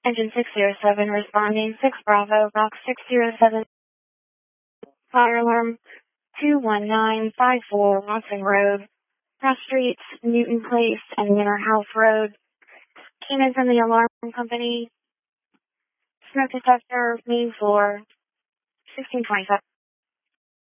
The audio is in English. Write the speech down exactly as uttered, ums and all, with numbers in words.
Engine six zero seven responding, six Bravo, box six zero seven. Fire alarm two one nine five four Watson Road, Cross Streets, Newton Place, and Winter House Road. Came in from the alarm company. Smoke detector, main floor, sixteen twenty-seven.